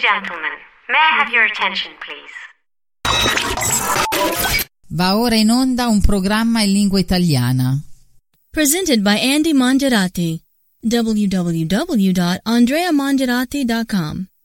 gentlemen, may I have your attention, please? Va ora in onda un programma in lingua italiana. Presented by Andy Mangiarati. www.andreamangiarati.com